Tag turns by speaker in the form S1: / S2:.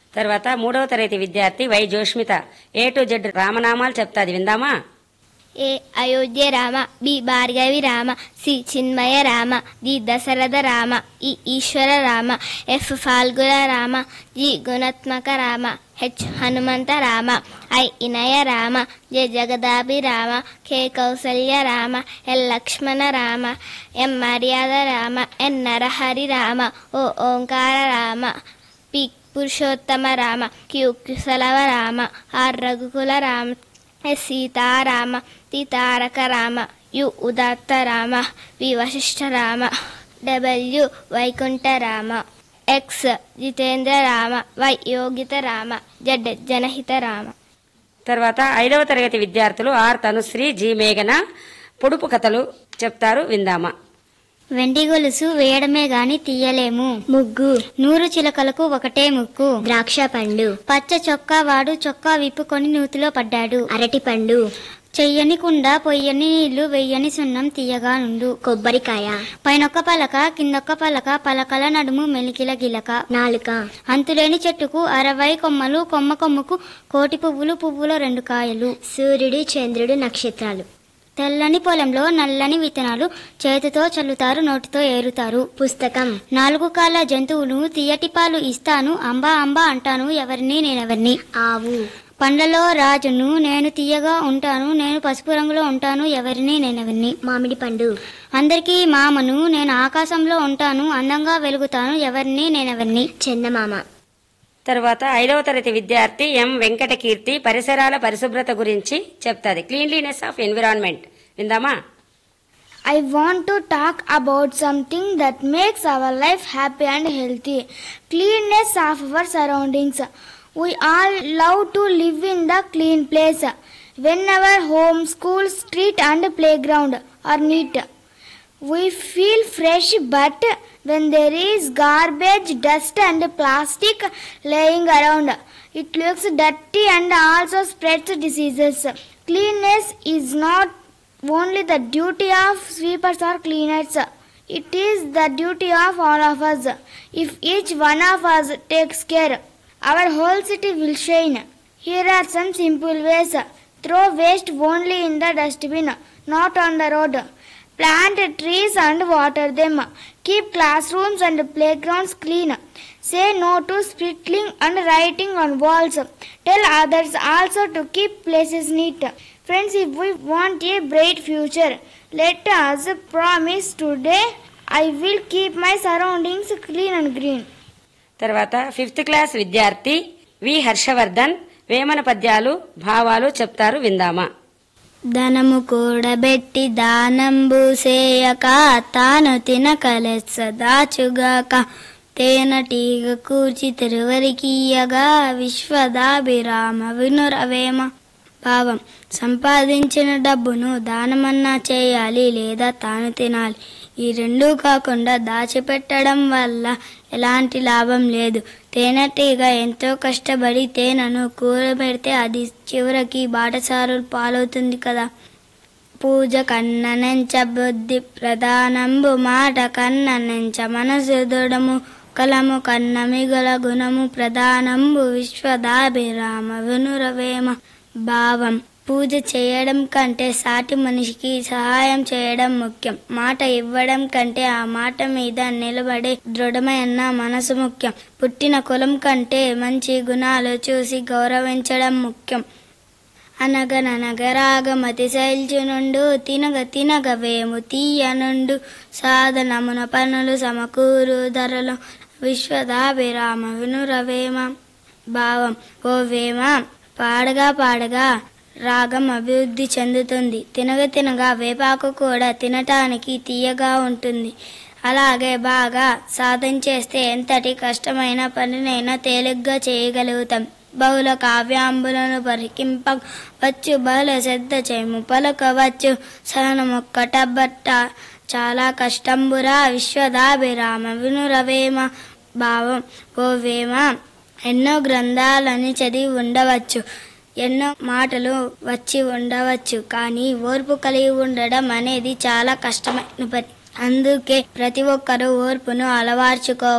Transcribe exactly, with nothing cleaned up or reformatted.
S1: తర్వాత మూడవ తరగతి విద్యార్థి వై జోష్మిత ఏ టు జెడ్ రామనామాలు చెప్తాది, విందామా?
S2: ఏ అయోధ్య రామ, బి భార్గవి రామ, సి చిన్మయ రామ, డి దశరథ రామ, ఈ ఈశ్వర రామ, ఎఫ్ ఫాల్గుణ రామ, జి గుణాత్మక Rama, H Hanumantha Rama, I Inaya Rama, J జగదాభి Rama, K Kaushalya Rama, L లక్ష్మణ రామ, ఎం మర్యాద రామ, ఎన్ నరహరి రామ, ఓ ఓంకార Rama, P Purushottama Rama, queue Kushalava Rama, are రఘుకుల Rama, yes Sitarama, T Taraka Rama, you ఉదాత్త రామ, వి Vashishtha Rama, W Vaikuntha Rama, X Jitendra Rama, why Yogita Rama, Z జనహిత Rama.
S1: తర్వాత ఐదవ తరగతి విద్యార్థులు ఆర్ తనుశ్రీ, జి మేఘన పొడుపు కథలు చెప్తారు, విందామా?
S3: వెండి గొలుసు వేయడమే గాని తీయలేము, ముగ్గు నూరు చిలకలకు ఒకటే ముక్కు, ద్రాక్ష పండు పచ్చ చొక్కా వాడు చొక్కా విప్పుకొని నూతిలో పడ్డాడు, అరటి పండు చెయ్యని కుండ పొయ్యని నీళ్లు వెయ్యని సున్నం తీయగా నుండు, కొబ్బరికాయ పైనొక్క పలక కిందొక్క పలక పలకల నడుము మెలికిల గిలక, నాలుక అంతులేని చెట్టుకు అరవై కొమ్మలు కొమ్మ కొమ్మకు కోటి పువ్వులు పువ్వులో రెండు కాయలు, సూర్యుడు చంద్రుడు నక్షత్రాలు, తెల్లని పొలంలో నల్లని విత్తనాలు చేతితో చల్లుతారు నోటితో ఏరుతారు, పుస్తకం నాలుగు కాళ్ళ జంతువులు తీయటి పాలు ఇస్తాను అంబా అంబా అంటాను ఎవరిని నేనెవరిని, ఆవు పండ్లలో రాజును నేను తీయగా ఉంటాను నేను పసుపు రంగులో ఉంటాను ఎవరిని నేనెవరిని, మామిడి పండు అందరికీ మామను నేను ఆకాశంలో ఉంటాను అందంగా వెలుగుతాను ఎవరిని నేనెవరిని, చందమామ.
S1: తర్వాత ఐదవ తరగతి విద్యార్థి ఎం వెంకటకీర్తి పరిసరాల పరిశుభ్రత గురించి చెప్తాది, క్లీన్లీనెస్ ఆఫ్ ఎన్విరాన్మెంట్, విందామా?
S4: I want to talk about something that makes our life happy and healthy. Cleanness of our surroundings. We all love to live in the clean place. When our home, school, street and playground are neat, we feel fresh, but when there is garbage, dust and plastic laying around, it looks dirty and also spreads diseases. Cleanliness is not only the duty of sweepers or cleaners. It is the duty of all of us. If each one of us takes care, our whole city will shine. Here are some simple ways. Throw waste only in the dustbin, not on the road. Plant trees and water them. Keep classrooms and playgrounds clean. Say no to scribbling and writing on walls. Tell others also to keep places neat. Friends, if we want a bright future, let us promise today, I will keep my surroundings clean and green.
S1: తర్వాత fifth class విద్యార్థి వి హర్షవర్ధన్ వేమన పద్యాలు భావాలు చెప్తారు, విందామా?
S3: ధనము కూడబెట్టి దానంబు సేయక తాను తినకలెచ్చ దాచుగాక తేనటీగ కూర్చి తిరువరికీయగా విశ్వదాభిరామ వినురవేమ. భావం సంపాదించిన డబ్బును దానమన్నా చేయాలి లేదా తాను తినాలి. ఈ రెండూ కాకుండా దాచిపెట్టడం వల్ల ఎలాంటి లాభం లేదు. తేనెటీగ ఎంతో కష్టపడి తేనెను కూరబెడితే అది చివరికి బాటసారులు పాలవుతుంది కదా. పూజ కన్న నెంచ బుద్ధి ప్రధానంబు మాట కన్న నెంచ మనసు దృఢము కలము కన్న మిగల గుణము ప్రధానంబు విశ్వదాభిరామ వినురవేమ. భావం పూజ చేయడం కంటే సాటి మనిషికి సహాయం చేయడం ముఖ్యం. మాట ఇవ్వడం కంటే ఆ మాట మీద నిలబడే దృఢమైన మనసు ముఖ్యం. పుట్టిన కులం కంటే మంచి గుణాలు చూసి గౌరవించడం ముఖ్యం. అనగనగరాగమతి శైల్చునుండు తినగ తినగ వేము తీయనుండు సాధనమున పనులు సమకూరు ధరలు విశ్వదాభిరామ వినురవేమ. భావం ఓ వేమ పాడగా పాడగా రాగం అభివృద్ధి చెందుతుంది. తినగ తినగా వేపాకు కూడా తినటానికి తీయగా ఉంటుంది. అలాగే బాగా సాధన చేస్తే ఎంతటి కష్టమైన పనినైనా తేలిగ్గా చేయగలుగుతాం. బహుళ కావ్యాంబులను పరికింపవచ్చు బహుళ శ్రద్ధ చేయము పలకవచ్చు సహనమొక్కటబట్ట చాలా కష్టంబురా విశ్వదాభిరామ వినురవేమ. భావం ఓ వేమ ఎన్నో గ్రంథాలని చదివి ఉండవచ్చు, ఎన్నో మాటలు వచ్చి ఉండవచ్చు, కానీ ఓర్పు కలిగి ఉండడం అనేది చాలా కష్టమైన పని. అందుకే ప్రతి ఒక్కరూ ఓర్పును అలవర్చుకో